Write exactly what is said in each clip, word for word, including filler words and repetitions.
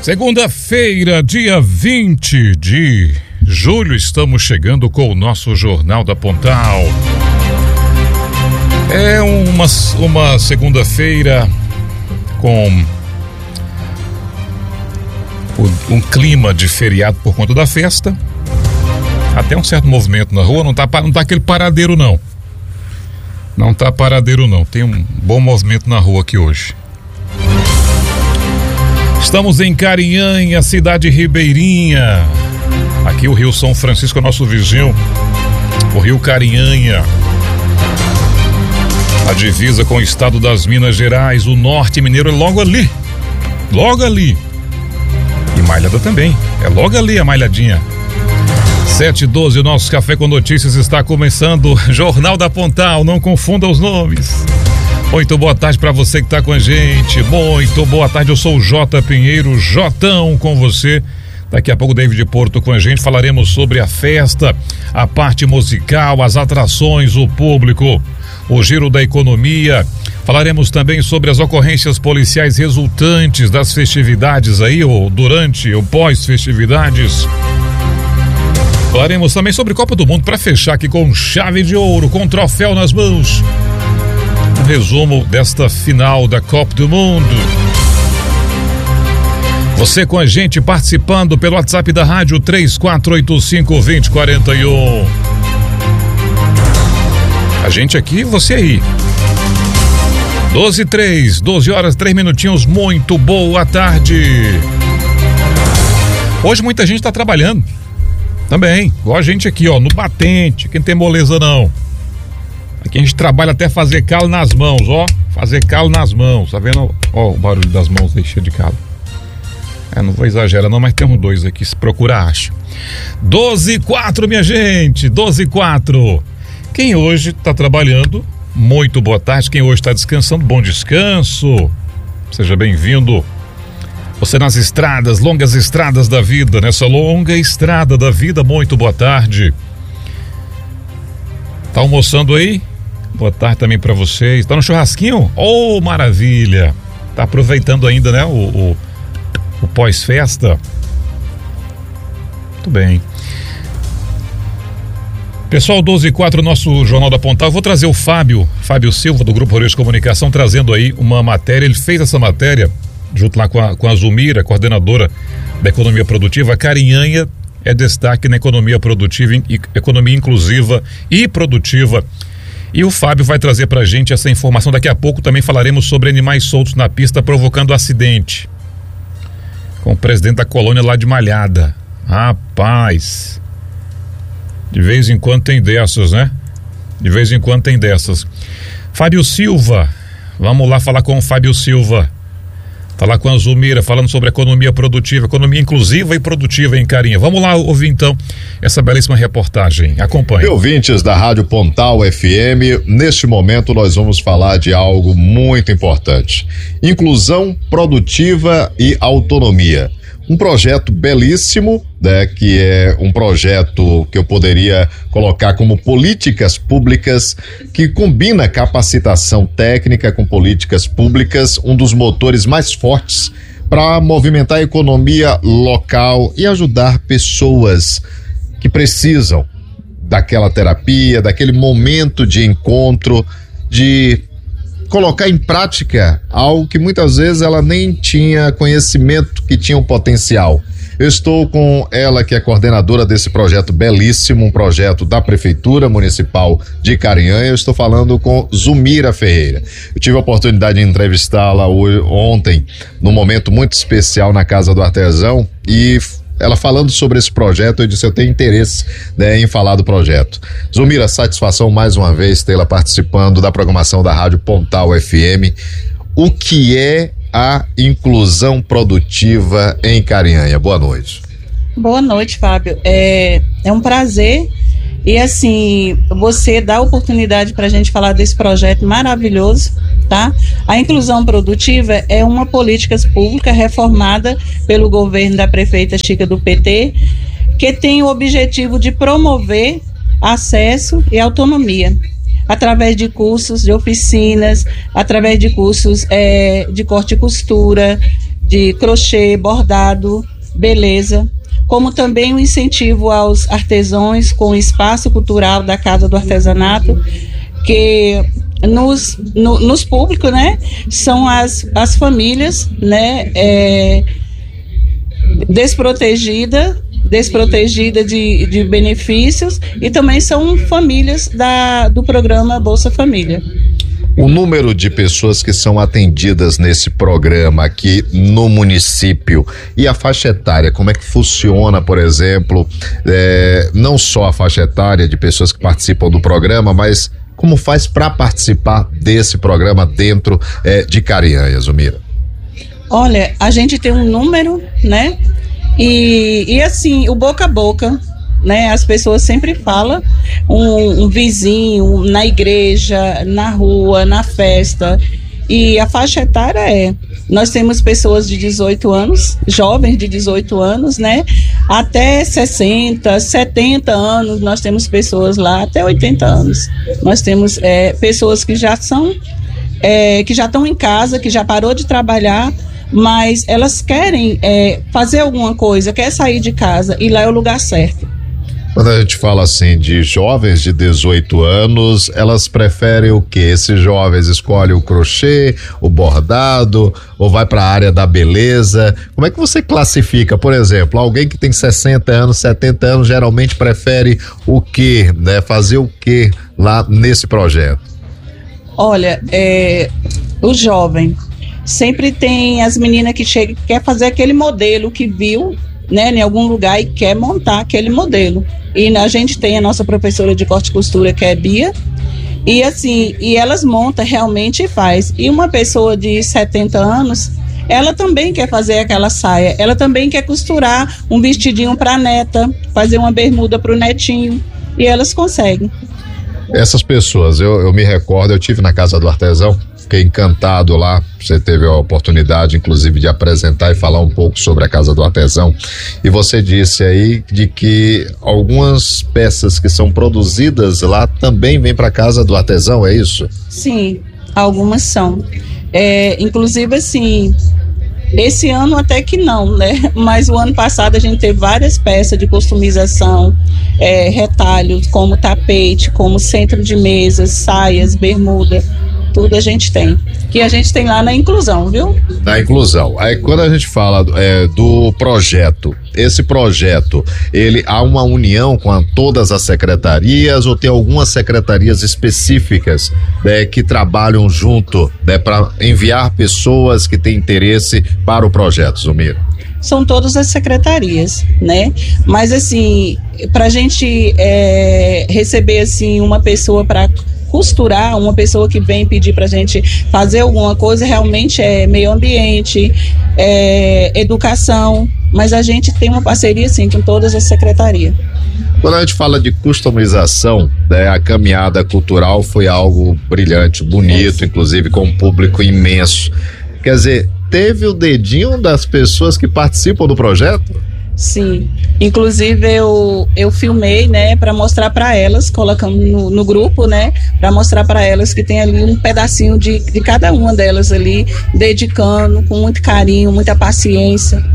Segunda-feira, dia vinte de julho, estamos chegando com o nosso Jornal da Pontal. É uma, uma segunda-feira com um clima de feriado por conta da festa. Até um certo movimento na rua, não tá, não tá aquele paradeiro não. Não tá paradeiro não, tem um bom movimento na rua aqui hoje. Estamos em Carinhanha, cidade ribeirinha. Aqui o Rio São Francisco é nosso vizinho, o Rio Carinhanha. A divisa com o estado das Minas Gerais, o norte mineiro é logo ali, logo ali. E Malhada também, é logo ali a Malhadinha. sete e doze, o nosso Café com Notícias está começando. Jornal da Pontal, não confunda os nomes. Muito boa tarde para você que está com a gente. Muito boa tarde, eu sou o J. Pinheiro, Jotão com você. Daqui a pouco o David Porto com a gente. Falaremos sobre a festa, a parte musical, as atrações, o público, o giro da economia. Falaremos também sobre as ocorrências policiais resultantes das festividades aí, ou durante ou pós-festividades. Falaremos também sobre Copa do Mundo para fechar aqui com chave de ouro, com troféu nas mãos. Um resumo desta final da Copa do Mundo. Você com a gente participando pelo WhatsApp da rádio três quatro oito cinco, dois zero quatro um. A gente aqui, você aí. doze e três, doze horas, três minutinhos, muito boa tarde. Hoje muita gente está trabalhando. Também, igual a gente aqui, ó, no batente, quem tem moleza não. Aqui a gente trabalha até fazer calo nas mãos, ó, fazer calo nas mãos, tá vendo? Ó, o barulho das mãos aí cheio de calo. É, não vou exagerar não, mas tem uns dois aqui, se procura acha. doze e quatro, minha gente, doze e quatro. Quem hoje tá trabalhando, muito boa tarde. Quem hoje tá descansando, bom descanso. Seja bem-vindo. Você nas estradas, longas estradas da vida, nessa longa estrada da vida, muito boa tarde. Tá almoçando aí? Boa tarde também para vocês. Tá no churrasquinho? Oh, maravilha! Tá aproveitando ainda, né, o, o, o pós-festa? Muito bem. Pessoal, doze e quatro, nosso Jornal da Pontal. Eu vou trazer o Fábio, Fábio Silva, do Grupo Rural de Comunicação, trazendo aí uma matéria. Ele fez essa matéria junto lá com a, com a Zumira, coordenadora da Economia Produtiva. Carinhanha é destaque na economia produtiva, e, economia inclusiva e produtiva. E o Fábio vai trazer pra gente essa informação. Daqui a pouco também falaremos sobre animais soltos na pista provocando acidente. Com o presidente da colônia lá de Malhada. Rapaz, de vez em quando tem dessas, né? De vez em quando tem dessas. Fábio Silva, vamos lá falar com o Fábio Silva. Falar com a Zumira, falando sobre economia produtiva, economia inclusiva e produtiva em Carinha. Vamos lá ouvir então essa belíssima reportagem. Acompanhe. Ouvintes da Rádio Pontal F M, neste momento nós vamos falar de algo muito importante: inclusão produtiva e autonomia. Um projeto belíssimo, né, que é um projeto que eu poderia colocar como políticas públicas, que combina capacitação técnica com políticas públicas, um dos motores mais fortes para movimentar a economia local e ajudar pessoas que precisam daquela terapia, daquele momento de encontro, de colocar em prática algo que muitas vezes ela nem tinha conhecimento que tinha um potencial. Eu estou com ela, que é coordenadora desse projeto belíssimo, um projeto da Prefeitura Municipal de Carinhanha. Eu estou falando com Zumira Ferreira. Eu tive a oportunidade de entrevistá-la ontem, num momento muito especial na Casa do Artesão, e ela falando sobre esse projeto, eu disse, eu tenho interesse, né, em falar do projeto. Zumira, satisfação mais uma vez tê-la participando da programação da Rádio Pontal F M. O que é a inclusão produtiva em Carinhanha? Boa noite. Boa noite, Fábio. É, é um prazer. E assim, você dá a oportunidade para a gente falar desse projeto maravilhoso, tá? A inclusão produtiva é uma política pública reformada pelo governo da prefeita Chica do P T, que tem o objetivo de promover acesso e autonomia, através de cursos, de oficinas, através de cursos é, de corte e costura, de crochê, bordado, beleza, como também o incentivo aos artesãos com o espaço cultural da Casa do Artesanato, que nos, no, nos públicos, né, são as, as famílias, né, é, desprotegidas, desprotegida de, de benefícios, e também são famílias da, do programa Bolsa Família. O número de pessoas que são atendidas nesse programa aqui no município e a faixa etária, como é que funciona, por exemplo, é, não só a faixa etária de pessoas que participam do programa, mas como faz para participar desse programa dentro é, de Carianha, Zumira? Olha, a gente tem um número, né? E, e assim, o boca a boca, né? As pessoas sempre falam, um, um vizinho, na igreja, na rua, na festa. E a faixa etária é, nós temos pessoas de dezoito anos, jovens de dezoito anos, né? Até sessenta, setenta anos, nós temos pessoas lá, até oitenta anos. Nós temos é, pessoas que já são, é, que já estão em casa, que já parou de trabalhar, mas elas querem é, fazer alguma coisa, quer sair de casa, e lá é o lugar certo. Quando a gente fala assim de jovens de dezoito anos, elas preferem o quê? Esses jovens escolhem o crochê, o bordado, ou vai para a área da beleza? Como é que você classifica, por exemplo, alguém que tem sessenta anos, setenta anos, geralmente prefere o quê, né? Fazer o quê lá nesse projeto? Olha, é, o jovem sempre tem as meninas que chegam, quer fazer aquele modelo que viu, né, em algum lugar, e quer montar aquele modelo. E a gente tem a nossa professora de corte e costura, que é Bia, e assim, e elas montam realmente e faz. E uma pessoa de setenta anos, ela também quer fazer aquela saia, ela também quer costurar um vestidinho para a neta, fazer uma bermuda para o netinho, e elas conseguem. Essas pessoas, eu, eu me recordo, eu tive na Casa do Artesão, fiquei encantado lá. Você teve a oportunidade, inclusive, de apresentar e falar um pouco sobre a Casa do Artesão, e você disse aí de que algumas peças que são produzidas lá também vêm para a Casa do Artesão, é isso? Sim, algumas são. É, inclusive, assim, esse ano até que não, né? Mas o ano passado a gente teve várias peças de customização, é, retalhos, como tapete, como centro de mesas, saias, bermuda. Tudo a gente tem, que a gente tem lá na inclusão, viu? Na inclusão. Aí quando a gente fala é, do projeto, esse projeto, ele há uma união com a, todas as secretarias, ou tem algumas secretarias específicas, né, que trabalham junto, né, para enviar pessoas que têm interesse para o projeto, Zumira? São todas as secretarias, né? Mas assim, para a gente é, receber assim uma pessoa para costurar, uma pessoa que vem pedir pra gente fazer alguma coisa, realmente é meio ambiente, é educação, mas a gente tem uma parceria sim com todas as secretarias. Quando a gente fala de customização, né, a caminhada cultural foi algo brilhante, bonito, inclusive com um público imenso. Quer dizer, teve o dedinho das pessoas que participam do projeto? Sim, inclusive eu, eu filmei, né, para mostrar para elas, colocamos no, no grupo, né, para mostrar para elas que tem ali um pedacinho de, de cada uma delas ali, dedicando com muito carinho, muita paciência.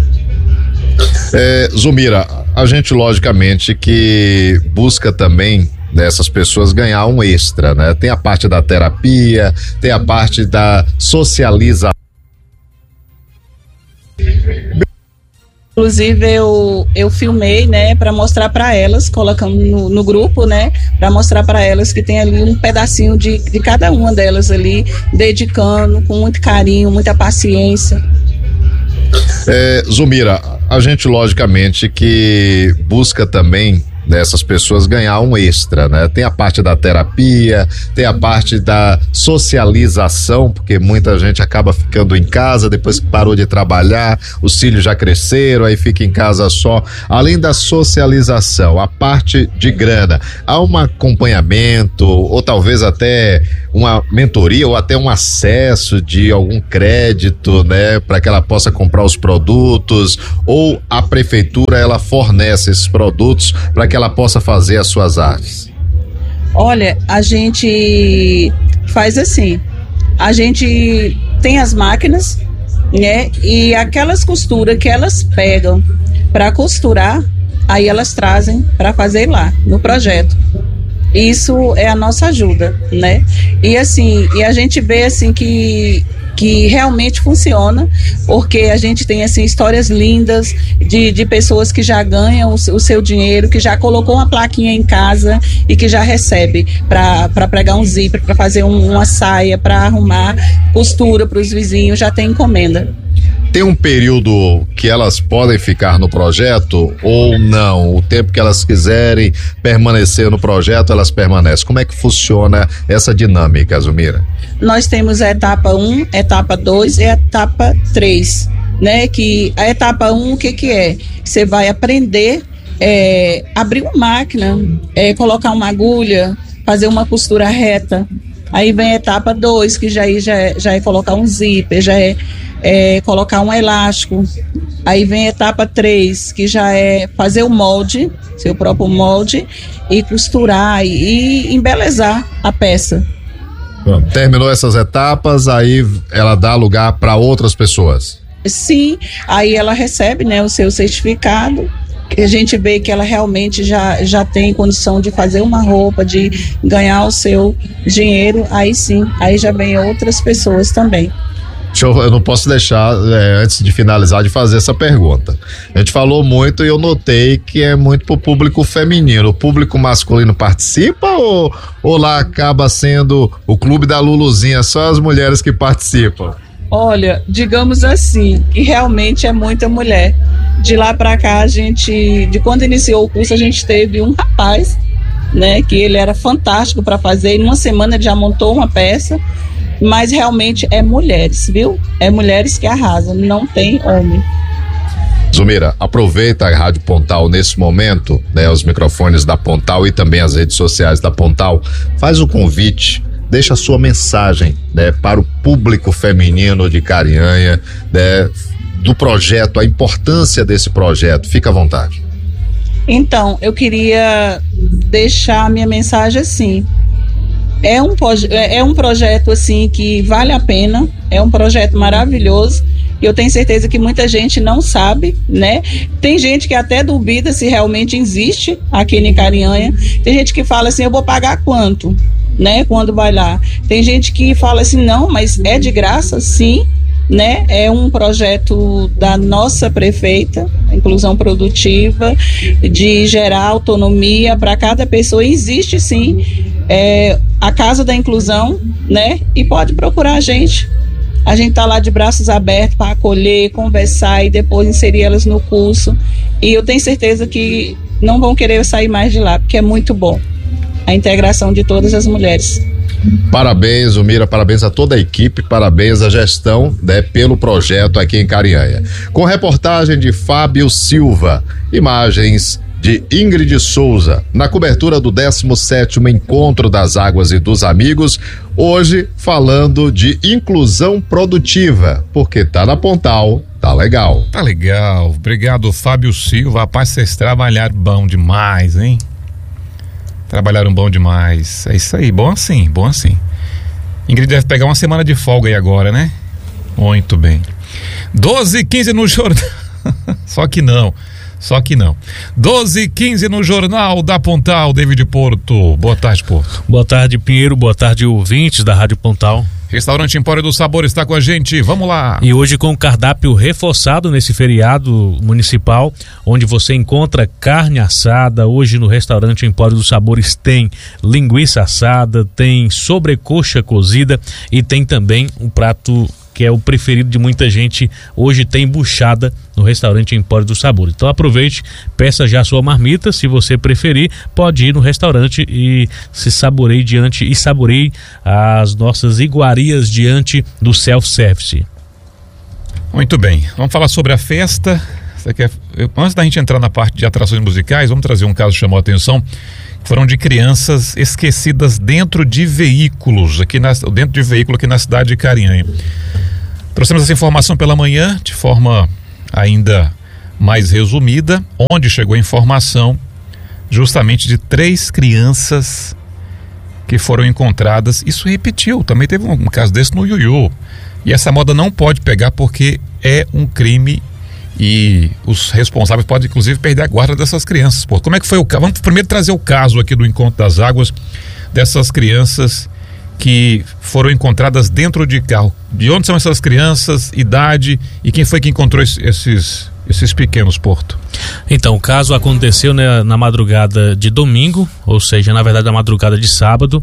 É, Zumira, a gente logicamente que busca também dessas pessoas ganhar um extra, né? Tem a parte da terapia, tem a parte da socialização. Inclusive eu, eu filmei, né, para mostrar para elas, colocamos no, no grupo, né, para mostrar para elas que tem ali um pedacinho de, de cada uma delas ali, dedicando com muito carinho, muita paciência. É, Zumira, a gente logicamente que busca também dessas pessoas ganhar um extra, né? Tem a parte da terapia, tem a parte da socialização, porque muita gente acaba ficando em casa depois que parou de trabalhar, os filhos já cresceram, aí fica em casa só. Além da socialização, a parte de grana, há um acompanhamento, ou talvez até uma mentoria, ou até um acesso de algum crédito, né? Para que ela possa comprar os produtos, ou a prefeitura ela fornece esses produtos para que ela possa fazer as suas artes? Olha, a gente faz assim, a gente tem as máquinas, né? E aquelas costuras que elas pegam para costurar, aí elas trazem para fazer lá no projeto. Isso é a nossa ajuda, né? E assim, e a gente vê assim que que realmente funciona, porque a gente tem assim histórias lindas de, de pessoas que já ganham o, o seu dinheiro, que já colocou uma plaquinha em casa e que já recebe para pregar um zíper, para fazer um, uma saia, para arrumar costura para os vizinhos, já tem encomenda. Tem um período que elas podem ficar no projeto ou não? O tempo que elas quiserem permanecer no projeto, elas permanecem. Como é que funciona essa dinâmica, Zumira? Nós temos a etapa um, etapa dois e a etapa três, né? Que a etapa um, o que que é? Você vai aprender é, abrir uma máquina, é, colocar uma agulha, fazer uma costura reta. Aí vem a etapa dois, que já, já, é, já é colocar um zíper, já é É, colocar um elástico. Aí vem a etapa três, que já é fazer o molde, seu próprio molde, e costurar e, e embelezar a peça. Bom, terminou essas etapas, aí ela dá lugar para outras pessoas. Sim, aí ela recebe, né, o seu certificado, que a gente vê que ela realmente já, já tem condição de fazer uma roupa, de ganhar o seu dinheiro. Aí sim, aí já vem outras pessoas também. Eu, eu não posso deixar, é, antes de finalizar, de fazer essa pergunta. A gente falou muito e eu notei que é muito pro público feminino. O público masculino participa ou, ou lá acaba sendo o clube da Luluzinha, só as mulheres que participam? Olha, digamos assim, que realmente é muita mulher. De lá pra cá, a gente, de quando iniciou o curso, a gente teve um rapaz, né, que ele era fantástico para fazer, e numa semana ele já montou uma peça. Mas realmente é mulheres, viu? É mulheres que arrasam, não tem homem. Zumira, aproveita a Rádio Pontal nesse momento, né, os microfones da Pontal e também as redes sociais da Pontal, faz o convite, deixa a sua mensagem, né, para o público feminino de Carinhanha, né, do projeto, a importância desse projeto, fica à vontade. Então, eu queria deixar a minha mensagem assim. É um, é um projeto assim que vale a pena, é um projeto maravilhoso, e eu tenho certeza que muita gente não sabe, né? Tem gente que até duvida se realmente existe aqui em Carinhanha. Tem gente que fala assim, eu vou pagar quanto, né? Quando vai lá. Tem gente que fala assim, não, mas é de graça, sim, né? É um projeto da nossa prefeita, inclusão produtiva, de gerar autonomia para cada pessoa. Existe sim é, a Casa da Inclusão, né? E pode procurar a gente. A gente tá lá de braços abertos para acolher, conversar e depois inserir elas no curso. E eu tenho certeza que não vão querer sair mais de lá, porque é muito bom a integração de todas as mulheres. Parabéns, Zumira, parabéns a toda a equipe, parabéns à gestão, né, pelo projeto aqui em Carinhanha. Com reportagem de Fábio Silva, imagens de Ingrid Souza, na cobertura do décimo sétimo Encontro das Águas e dos Amigos, hoje falando de inclusão produtiva, porque tá na Pontal, tá legal. Tá legal, obrigado Fábio Silva, rapaz, vocês trabalharam bom demais, hein? Trabalharam bom demais, é isso aí, bom assim, bom assim. Ingrid deve pegar uma semana de folga aí agora, né? Muito bem. doze e quinze no jornal, só que não. Só que não. doze e quinze no Jornal da Pontal, David Porto. Boa tarde, Porto. Boa tarde, Pinheiro. Boa tarde, ouvintes da Rádio Pontal. Restaurante Empório do Sabor está com a gente, vamos lá. E hoje com o cardápio reforçado nesse feriado municipal, onde você encontra carne assada. Hoje no restaurante Empório dos Sabores tem linguiça assada, tem sobrecoxa cozida e tem também um prato que é o preferido de muita gente. Hoje tem buchada no restaurante Empório do Sabor. Então aproveite, peça já a sua marmita, se você preferir, pode ir no restaurante e se saboreie diante e saboreie as nossas iguarias diante do self-service. Muito bem, vamos falar sobre a festa. Você quer... Antes da gente entrar na parte de atrações musicais, vamos trazer um caso que chamou a atenção. Foram de crianças esquecidas dentro de veículos, aqui na, dentro de veículo aqui na cidade de Carinhanha. Trouxemos essa informação pela manhã, de forma ainda mais resumida, onde chegou a informação justamente de três crianças que foram encontradas. Isso repetiu, também teve um, um caso desse no Iuiú. E essa moda não pode pegar porque é um crime e os responsáveis podem inclusive perder a guarda dessas crianças. Pô, como é que foi o caso? Vamos primeiro trazer o caso aqui do Encontro das Águas dessas crianças que foram encontradas dentro de carro. De onde são essas crianças, idade e quem foi que encontrou esses, esses pequenos, Porto? Então, o caso aconteceu, né, na madrugada de domingo, ou seja, na verdade na madrugada de sábado,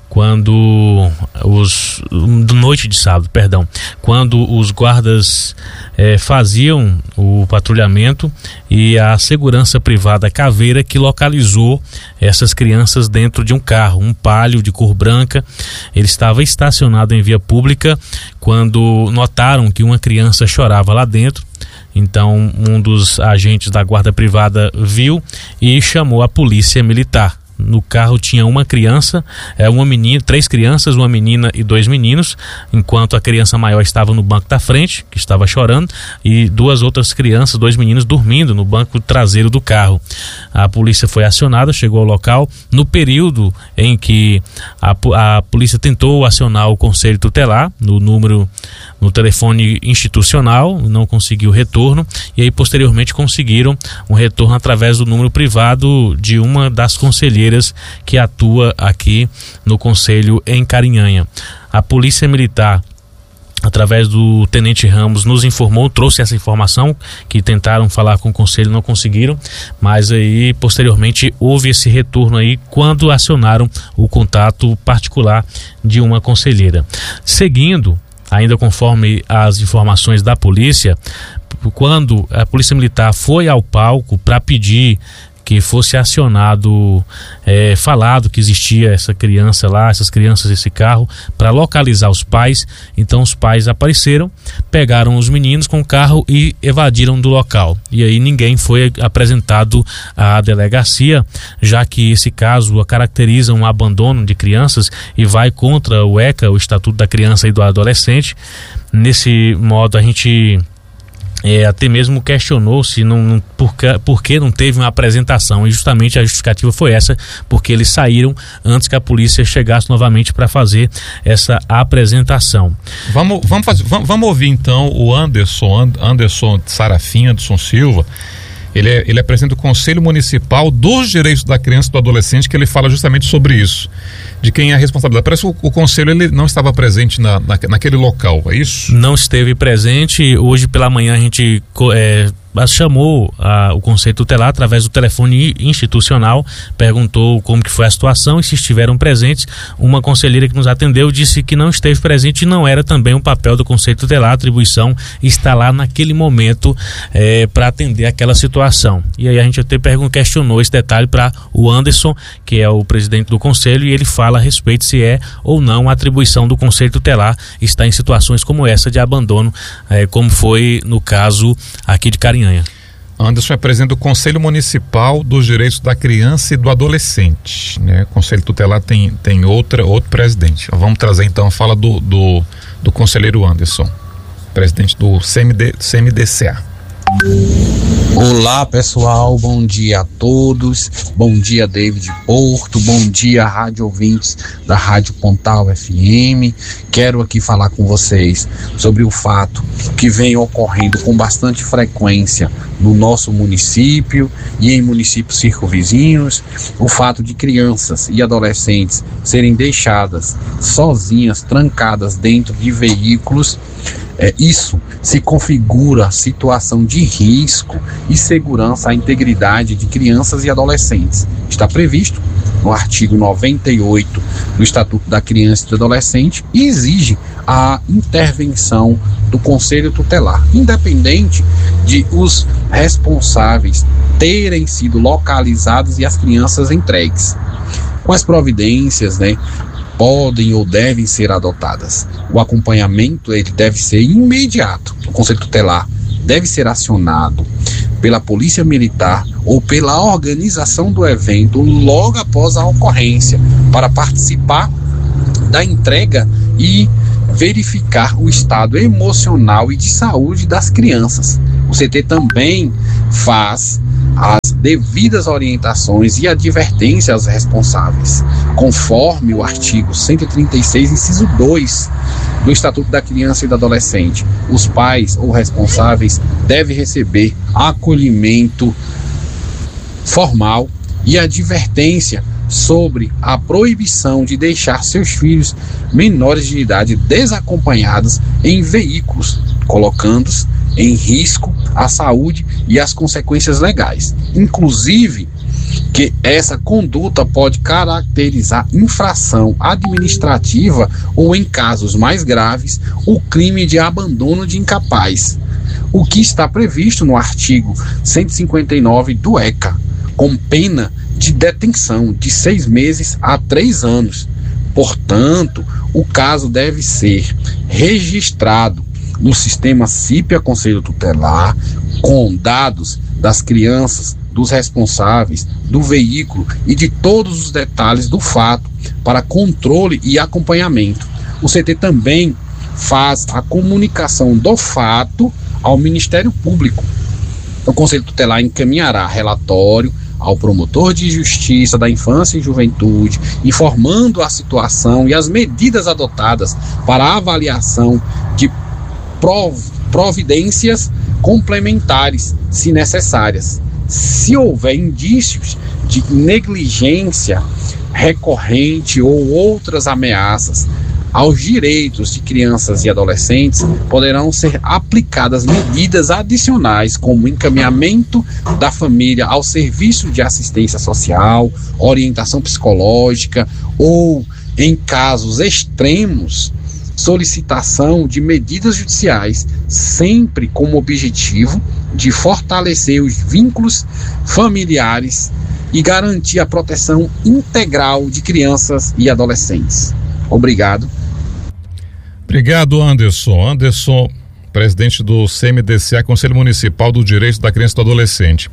quando os... noite de sábado, perdão, quando os guardas eh, faziam o patrulhamento e a segurança privada Caveira que localizou essas crianças dentro de um carro, um Palio de cor branca. Ele estava estacionado em via pública quando notaram que uma criança chorava lá dentro. Então, um dos agentes da guarda privada viu e chamou a polícia militar. No carro tinha uma criança, é, uma menina, três crianças, uma menina e dois meninos, enquanto a criança maior estava no banco da frente, que estava chorando, e duas outras crianças, dois meninos dormindo no banco traseiro do carro. A polícia foi acionada, chegou ao local. No período em que a, a polícia tentou acionar o conselho tutelar, no número, no telefone institucional, não conseguiu retorno, e aí posteriormente conseguiram um retorno através do número privado de uma das conselheiras que atua aqui no Conselho em Carinhanha. A Polícia Militar, através do Tenente Ramos, nos informou, trouxe essa informação, que tentaram falar com o Conselho, não conseguiram, mas aí posteriormente houve esse retorno aí quando acionaram o contato particular de uma conselheira. Seguindo, ainda conforme as informações da polícia, quando a Polícia Militar foi ao palco para pedir que fosse acionado, é, falado que existia essa criança lá, essas crianças, esse carro, para localizar os pais. Então os pais apareceram, pegaram os meninos com o carro e evadiram do local. E aí ninguém foi apresentado à delegacia, já que esse caso caracteriza um abandono de crianças e vai contra o ECA, o Estatuto da Criança e do Adolescente. Nesse modo a gente... É, até mesmo questionou se não, não por, que, por que não teve uma apresentação, e justamente a justificativa foi essa, porque eles saíram antes que a polícia chegasse novamente para fazer essa apresentação. Vamos, vamos, fazer, vamos, vamos ouvir então o Anderson, Anderson Sarafim, Anderson Silva. Ele é, ele é presidente do Conselho Municipal dos Direitos da Criança e do Adolescente, que ele fala justamente sobre isso, de quem é a responsabilidade. Parece que o, o Conselho ele não estava presente na, na, naquele local, é isso? Não esteve presente. Hoje pela manhã a gente é, chamou a, o Conselho Tutelar através do telefone institucional, perguntou como que foi a situação e se estiveram presentes. Uma conselheira que nos atendeu disse que não esteve presente e não era também um papel do Conselho Tutelar. A atribuição está lá naquele momento é, para atender aquela situação. E aí a gente até perguntou, questionou esse detalhe para o Anderson, que é o presidente do Conselho, e ele fala a respeito se é ou não a atribuição do Conselho Tutelar estar em situações como essa de abandono, é, como foi no caso aqui de Carinhanha. Anderson é presidente do Conselho Municipal dos Direitos da Criança e do Adolescente, né? O Conselho Tutelar tem, tem outra, outro presidente. Vamos trazer então a fala do, do, do conselheiro Anderson, presidente do C M D, C M D C A. Olá pessoal, bom dia a todos, bom dia David Porto, bom dia rádio ouvintes da Rádio Pontal F M. Quero aqui falar com vocês sobre o fato que vem ocorrendo com bastante frequência no nosso município e em municípios circunvizinhos, o fato de crianças e adolescentes serem deixadas sozinhas, trancadas dentro de veículos. É, isso se configura situação de risco e segurança à integridade de crianças e adolescentes. Está previsto no artigo noventa e oito do Estatuto da Criança e do Adolescente e exige a intervenção do Conselho Tutelar, independente de os responsáveis terem sido localizados e as crianças entregues. Com as providências, né, podem ou devem ser adotadas. O acompanhamento ele deve ser imediato. O Conselho Tutelar deve ser acionado pela Polícia Militar ou pela organização do evento logo após a ocorrência para participar da entrega e verificar o estado emocional e de saúde das crianças. O C T também faz as devidas orientações e advertências aos responsáveis, conforme o artigo cento e trinta e seis, inciso dois do Estatuto da Criança e do Adolescente. Os pais ou responsáveis devem receber acolhimento formal e advertência sobre a proibição de deixar seus filhos menores de idade desacompanhados em veículos, colocando-os em risco a saúde e as consequências legais. Inclusive, que essa conduta pode caracterizar infração administrativa ou, em casos mais graves, o crime de abandono de incapaz, o que está previsto no artigo cento e cinquenta e nove do E C A, com pena de detenção de seis meses a três anos. Portanto, o caso deve ser registrado no sistema CIPIA Conselho Tutelar, com dados das crianças, dos responsáveis, do veículo e de todos os detalhes do fato para controle e acompanhamento. O C T também faz a comunicação do fato ao Ministério Público. O Conselho Tutelar encaminhará relatório ao promotor de justiça da infância e juventude, informando a situação e as medidas adotadas para a avaliação de prov- providências complementares, se necessárias. Se houver indícios de negligência recorrente ou outras ameaças aos direitos de crianças e adolescentes, poderão ser aplicadas medidas adicionais, como encaminhamento da família ao serviço de assistência social, orientação psicológica ou, em casos extremos, solicitação de medidas judiciais, sempre com o objetivo de fortalecer os vínculos familiares e garantir a proteção integral de crianças e adolescentes. Obrigado. Obrigado, Anderson. Anderson, presidente do C M D C A, Conselho Municipal do Direito da Criança e do Adolescente.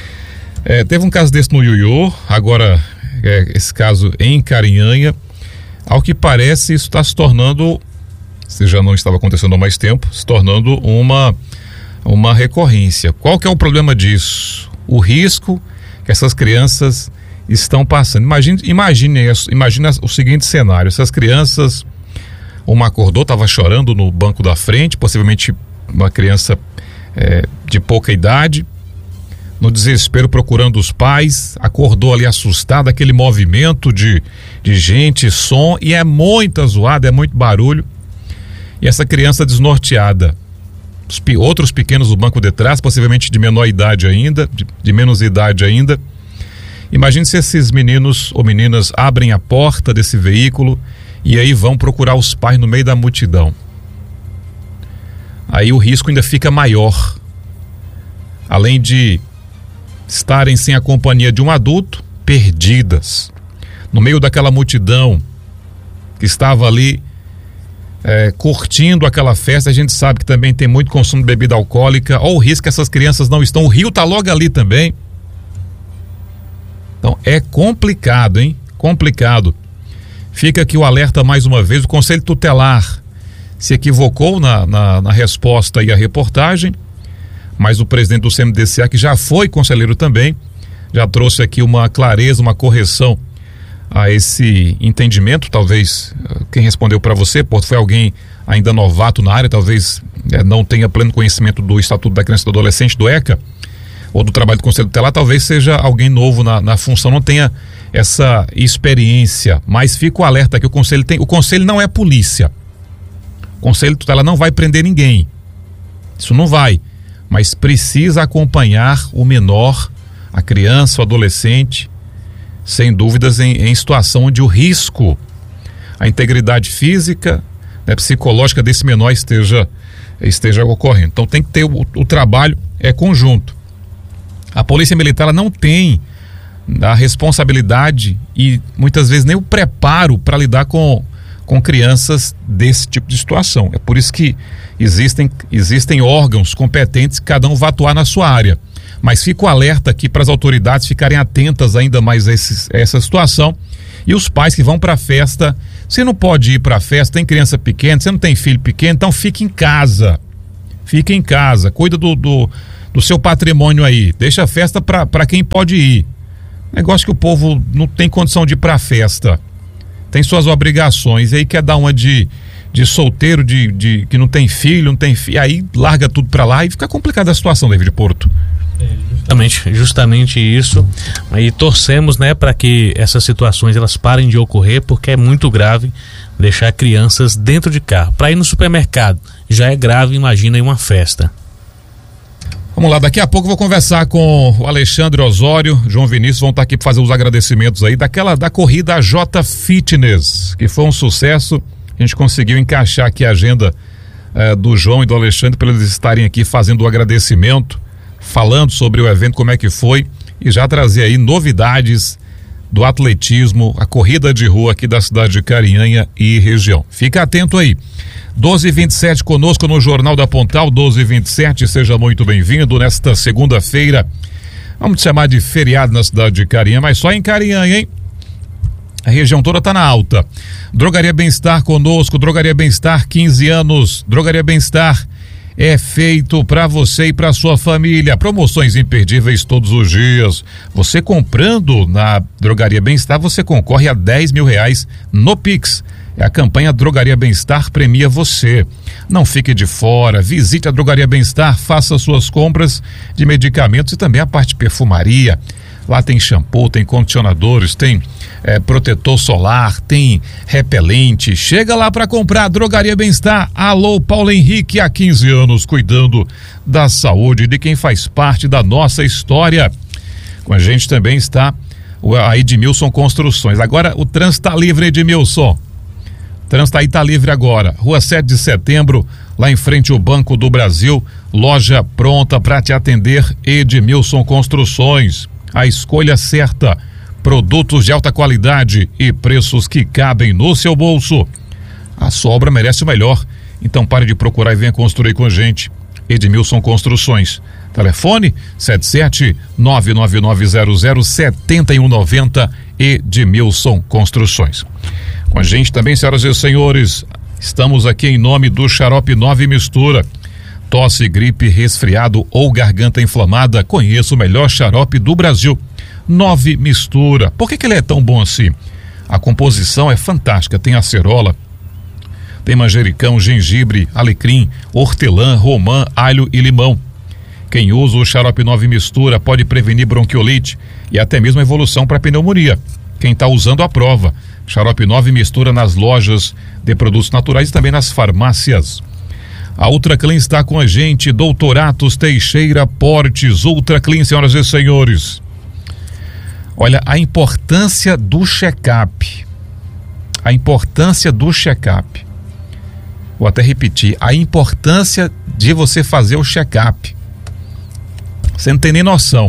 É, teve um caso desse no Iuiú, agora é, esse caso em Carinhanha. Ao que parece, isso está se tornando, se já não estava acontecendo há mais tempo, se tornando uma, uma recorrência. Qual que é o problema disso? O risco que essas crianças estão passando. Imagine, imagine, isso, imagine o seguinte cenário: essas crianças, uma acordou, estava chorando no banco da frente, possivelmente uma criança é, de pouca idade, no desespero procurando os pais, acordou ali assustada, aquele movimento de, de gente, som, e é muita zoada, é muito barulho, e essa criança desnorteada, os pi, outros pequenos do banco de trás, possivelmente de menor idade ainda, de, de menos idade ainda. Imagine se esses meninos ou meninas abrem a porta desse veículo e aí vão procurar os pais no meio da multidão. Aí o risco ainda fica maior. Além de estarem sem a companhia de um adulto, perdidas no meio daquela multidão que estava ali é, curtindo aquela festa. A gente sabe que também tem muito consumo de bebida alcoólica. Ou o risco que essas crianças não estão, o rio está logo ali também. Então é complicado, hein? Complicado. Fica aqui o alerta mais uma vez. O Conselho Tutelar se equivocou na, na, na resposta e a reportagem, mas o presidente do C M D C A, que já foi conselheiro também, já trouxe aqui uma clareza, uma correção a esse entendimento. Talvez quem respondeu para você, Porto, foi alguém ainda novato na área, talvez é, não tenha pleno conhecimento do Estatuto da Criança e do Adolescente, do E C A, ou do trabalho do Conselho Tutelar. Talvez seja alguém novo na, na função, não tenha essa experiência, mas fica o alerta que o Conselho tem. O Conselho não é polícia, o Conselho Tutelar não vai prender ninguém, isso não vai, mas precisa acompanhar o menor, a criança, o adolescente, sem dúvidas em, em situação onde o risco, a integridade física, né, psicológica desse menor esteja, esteja ocorrendo. Então tem que ter o, o trabalho é conjunto. A Polícia Militar ela não tem a responsabilidade e muitas vezes nem o preparo para lidar com, com crianças desse tipo de situação. É por isso que existem, existem órgãos competentes, cada um vai atuar na sua área. Mas fica o alerta aqui para as autoridades ficarem atentas ainda mais a, esses, a essa situação. E os pais que vão para a festa, você não pode ir para a festa, tem criança pequena, você não tem filho pequeno, então fique em casa. fica em casa, cuida do, do, do seu patrimônio aí, deixa a festa para quem pode ir. Negócio que o povo não tem condição de ir pra festa, tem suas obrigações, aí quer dar uma de, de solteiro, de, de que não tem filho, não tem filho, aí larga tudo pra lá e fica complicada a situação, David Porto. Justamente, justamente isso. Aí torcemos, né, para que essas situações elas parem de ocorrer, porque é muito grave deixar crianças dentro de carro. Para ir no supermercado já é grave, imagina em uma festa. Vamos lá, daqui a pouco eu vou conversar com o Alexandre Osório, João Vinícius, vão estar aqui para fazer os agradecimentos aí daquela da corrida J Fitness, que foi um sucesso. A gente conseguiu encaixar aqui a agenda eh, do João e do Alexandre para eles estarem aqui fazendo o agradecimento, falando sobre o evento, como é que foi, e já trazer aí novidades do atletismo, a corrida de rua aqui da cidade de Carinhanha e região. Fica atento aí. doze e vinte e sete conosco no Jornal da Pontal, doze e vinte e sete, seja muito bem-vindo nesta segunda-feira. Vamos chamar de feriado na cidade de Carinhanha, mas só em Carinhanha, hein? A região toda tá na alta. Drogaria Bem-Estar conosco, Drogaria Bem-Estar, quinze anos, Drogaria Bem-Estar é feito para você e para sua família. Promoções imperdíveis todos os dias. Você comprando na Drogaria Bem-Estar, você concorre a dez mil reais no Pix. É a campanha Drogaria Bem-Estar premia você. Não fique de fora, visite a Drogaria Bem-Estar, faça suas compras de medicamentos e também a parte de perfumaria. Lá tem shampoo, tem condicionadores, tem é, protetor solar, tem repelente. Chega lá para comprar. Drogaria Bem-Estar. Alô, Paulo Henrique, há quinze anos cuidando da saúde de quem faz parte da nossa história. Com a gente também está a Edmilson Construções. Agora o trânsito está livre, Edmilson. O trânsito aí está livre agora. Rua sete de setembro, lá em frente ao Banco do Brasil. Loja pronta para te atender, Edmilson Construções. A escolha certa, produtos de alta qualidade e preços que cabem no seu bolso. A sua obra merece o melhor, então pare de procurar e venha construir com a gente. Edmilson Construções. Telefone sete sete nove nove nove zero zero sete um nove zero, Edmilson Construções. Com a gente também, senhoras e senhores, estamos aqui em nome do Xarope nove Mistura. Tosse, gripe, resfriado ou garganta inflamada, conheça o melhor xarope do Brasil. nove Mistura. Por que que ele é tão bom assim? A composição é fantástica, tem acerola, tem manjericão, gengibre, alecrim, hortelã, romã, alho e limão. Quem usa o Xarope nove Mistura pode prevenir bronquiolite e até mesmo evolução para pneumonia. Quem está usando a prova. Xarope nove Mistura nas lojas de produtos naturais e também nas farmácias. A Ultra Clean está com a gente, doutor Atos Teixeira Portes, Ultra Clean, senhoras e senhores. Olha, a importância do check-up, a importância do check-up, vou até repetir, a importância de você fazer o check-up, você não tem nem noção.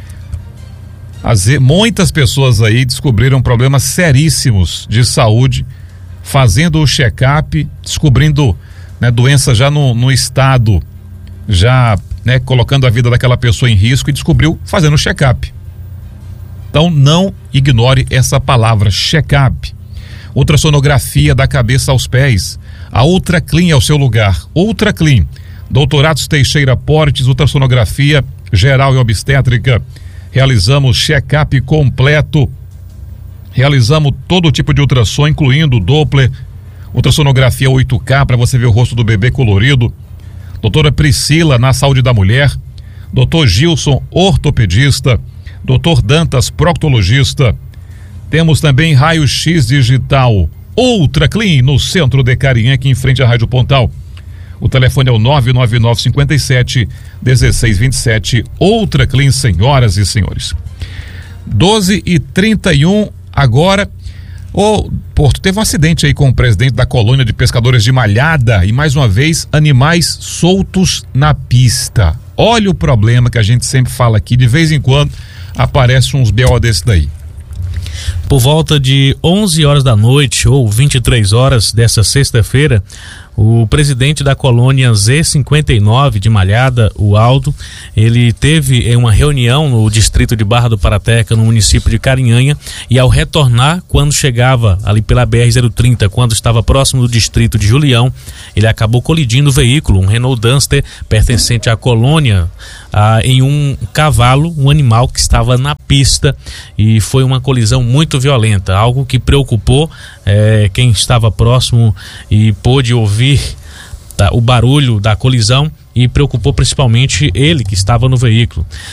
As, muitas pessoas aí descobriram problemas seríssimos de saúde, fazendo o check-up, descobrindo Né, doença já no, no estado, já né, colocando a vida daquela pessoa em risco, e descobriu fazendo o check-up. Então não ignore essa palavra, check-up. Ultrassonografia da cabeça aos pés. A Ultra Clean é o seu lugar. Ultra Clean. Doutorados Teixeira Portes, ultrassonografia geral e obstétrica. Realizamos check-up completo. Realizamos todo tipo de ultrassom, incluindo Doppler, ultrassonografia oito K para você ver o rosto do bebê colorido. Doutora Priscila na saúde da mulher. Doutor Gilson, ortopedista. Doutor Dantas, proctologista. Temos também raio-x digital. Ultra Clean no centro de Carinhanha, aqui em frente à Rádio Pontal. O telefone é o nove nove nove cinco sete um seis dois sete. Ultra Clean, senhoras e senhores. doze e trinta e um agora. Ô, Porto, teve um acidente aí com o presidente da colônia de pescadores de Malhada e mais uma vez animais soltos na pista. Olha o problema que a gente sempre fala aqui, de vez em quando aparece uns B O desse daí. Por volta de onze horas da noite ou vinte e três horas dessa sexta-feira, O presidente da colônia Z cinquenta e nove de Malhada, o Aldo, ele teve uma reunião no distrito de Barra do Parateca, no município de Carinhanha, e ao retornar, quando chegava ali pela B R zero trinta, quando estava próximo do distrito de Julião, ele acabou colidindo o veículo, um Renault Duster pertencente à colônia, ah, em um cavalo, um animal que estava na pista, e foi uma colisão muito violenta, algo que preocupou eh, quem estava próximo e pôde ouvir tá, o barulho da colisão, e preocupou principalmente ele que estava no veículo.